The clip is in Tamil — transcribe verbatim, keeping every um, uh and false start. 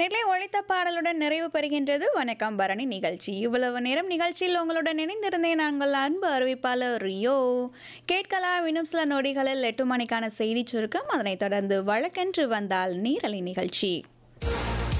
நெல்லை ஒழித்த பாடலுடன் நிறைவு பெறுகின்றது வணக்கம் பரணி நிகழ்ச்சி. இவ்வளவு நேரம் நிகழ்ச்சியில் உங்களுடன் இணைந்திருந்தேன் நாங்கள் அன்பு அறிவிப்பாளர் ரியோ. கேட்கலாம் இன்னும் சில நொடிகளில் எட்டு மணிக்கான செய்தி சுருக்கம். அதனைத் தொடர்ந்து வழக்கென்று வந்தால் நீரலை நிகழ்ச்சி.